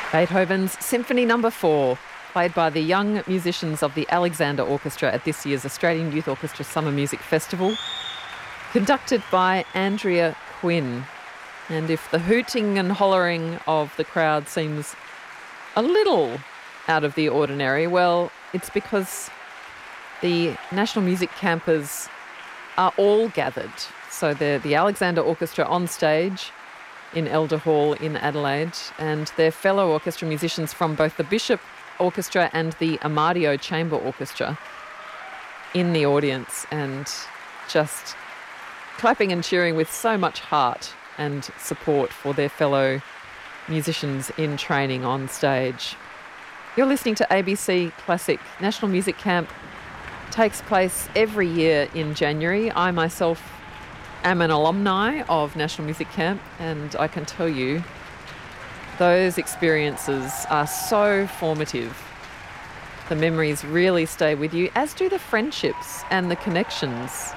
Beethoven's Symphony No. 4, played by the young musicians of the Alexander Orchestra at this year's Australian Youth Orchestra Summer Music Festival, conducted by Andrea Quinn. And if the hooting and hollering of the crowd seems a little out of the ordinary, well, it's because the National Music Campers are all gathered. So the Alexander Orchestra on stage in Elder Hall in Adelaide, and their fellow orchestra musicians from both the Bishop Orchestra and the Amadio Chamber Orchestra in the audience, and just clapping and cheering with so much heart and support for their fellow musicians in training on stage. You're listening to ABC Classic. National Music Camp takes place every year in January. I myself am an alumni of National Music Camp, and I can tell you those experiences are so formative. The memories really stay with you, as do the friendships and the connections.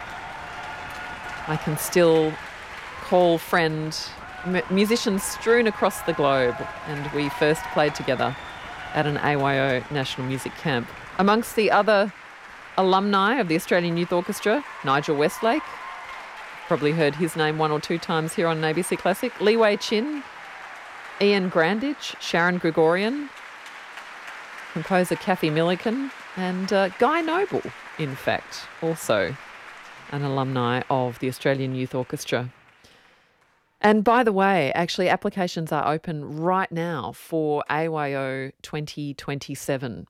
I can still call friend musicians strewn across the globe, and we first played together at an AYO National Music Camp. Amongst the other alumni of the Australian Youth Orchestra, Nigel Westlake, probably heard his name one or two times here on ABC Classic, Lee Wei Chin, Ian Grandage, Sharon Gregorian, composer Kathy Milliken, and Guy Noble, in fact, also an alumni of the Australian Youth Orchestra. And by the way, actually applications are open right now for AYO 2027.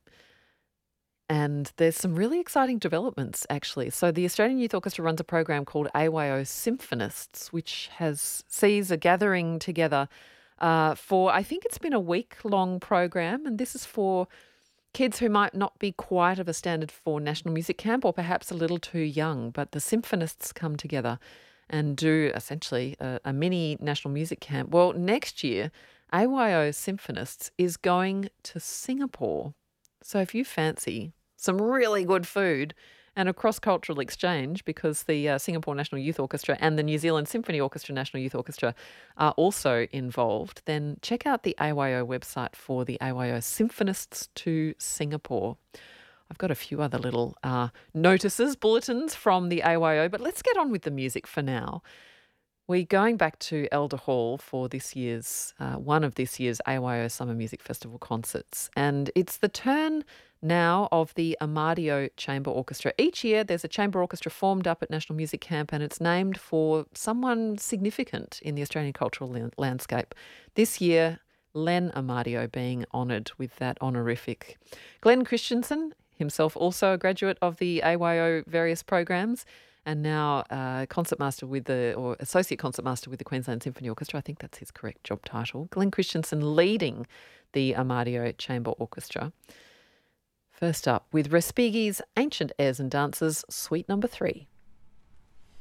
And there's some really exciting developments, actually. So the Australian Youth Orchestra runs a program called AYO Symphonists, which sees a gathering together for, I think it's been a week-long program, and this is for kids who might not be quite of a standard for National Music Camp, or perhaps a little too young, but the symphonists come together and do essentially a mini National Music Camp. Well, next year, AYO Symphonists is going to Singapore. So if you fancy some really good food and a cross-cultural exchange, because the Singapore National Youth Orchestra and the New Zealand Symphony Orchestra National Youth Orchestra are also involved, then check out the AYO website for the AYO Symphonists to Singapore. I've got a few other little notices, bulletins from the AYO, but let's get on with the music for now. We're going back to Elder Hall for this year's, one of this year's AYO Summer Music Festival concerts. And it's the turn now of the Amadio Chamber Orchestra. Each year there's a chamber orchestra formed up at National Music Camp, and it's named for someone significant in the Australian cultural landscape. This year, Len Amadio being honoured with that honorific. Glenn Christensen, himself also a graduate of the AYO various programs, and now concertmaster or associate concertmaster with the Queensland Symphony Orchestra. I think that's his correct job title. Glenn Christensen leading the Amadio Chamber Orchestra. First up, with Respighi's Ancient Airs and Dances, Suite No. 3.